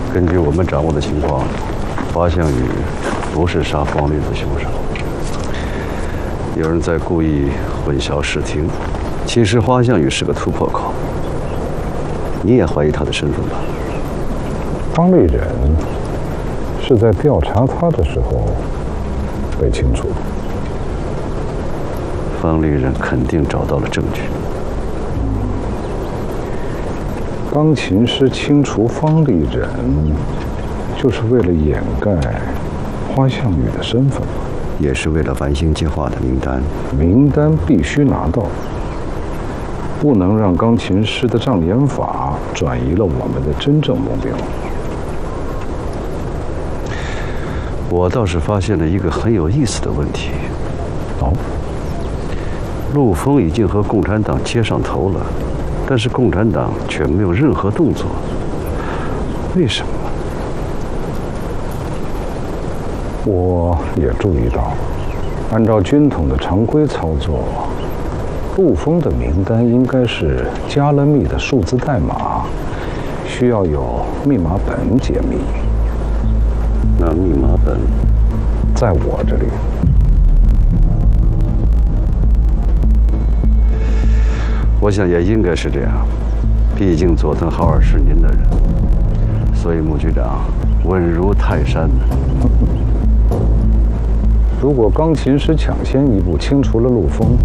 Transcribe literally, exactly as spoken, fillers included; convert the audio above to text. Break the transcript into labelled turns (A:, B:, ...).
A: 根据我们掌握的情况，花向宇不是杀方丽的凶手。有人在故意混淆视听。其实花向宇是个突破口。你也怀疑他的身份吧？
B: 方丽人是在调查他的时候被清除的。
A: 方丽人肯定找到了证据。
B: 钢琴师清除方丽人，就是为了掩盖花向宇的身份吗？
A: 也是为了完形计划的名单。
B: 名单必须拿到，不能让钢琴师的障眼法转移了我们的真正目标。
A: 我倒是发现了一个很有意思的问题。
B: 哦，
A: 陆丰已经和共产党接上头了，但是共产党却没有任何动作，为什么？
B: 我也注意到，按照军统的常规操作，陆丰的名单应该是加了密的数字代码，需要有密码本解密。
A: 那密码本
B: 在我这里。
A: 我想也应该是这样，毕竟佐藤浩二是您的人，所以穆局长稳如泰山。
B: 如果钢琴师抢先一步清除了陆丰，